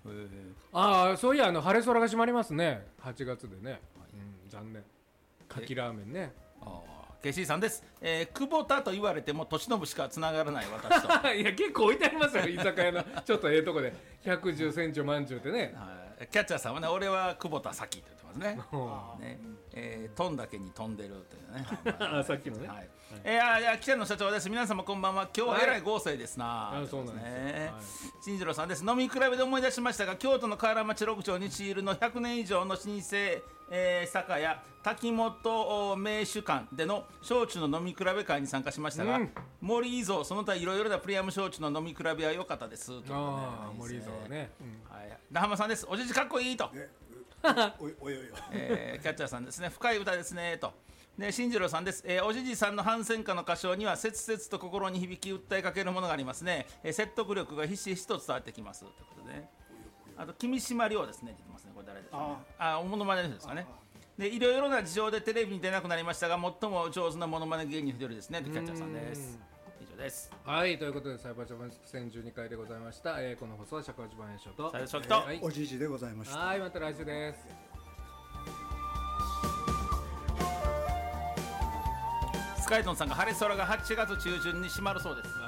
ああ、そういや晴れ空が閉まりますね、8月でね、残念。かきラーメンね。 ケシーさんです。久保田と言われても年信しかつながらない私といや結構置いてありますよ、居酒屋のちょっとええとこで110センチまんじゅうってね。 キャッチャーさんはね、俺は久保田咲って言ってますね。飛んだけに飛んでるというね。 さっきのね。 北野社長です。皆様こんばんは。今日はえらい豪勢ですな。 そうなんです。 新次郎さんです。飲み比べで思い出しましたが、京都の河原町六丁西入の100年以上の老舗酒屋滝本名酒館での焼酎の飲み比べ会に参加しましたが、森伊蔵その他いろいろなプレミアム焼酎の飲み比べは良かったです。 森伊蔵はね。 那浜さんです。おじじかっこいいと。キャッチャーさんですね。深い歌ですねと。で新次郎さんです。おじじさんの反戦歌の歌唱には切々と心に響き訴えかけるものがありますね。説得力がひしひしと伝わってきますということでね。あと君島亮ですねって言ってますね。これ誰ですかね。おものまねの人ですかね。でいろいろな事情でテレビに出なくなりましたが、最も上手なものまね芸人の一人ですねと。キャッチャーさんです。以上です。 はい、ということでサイバージャパン1012回でございました。この放送は尺八番演唱と最初と、 おじいじでございました。 はい、また来週です。 スカイトンさんが晴れ空が8月中旬に閉まるそうです。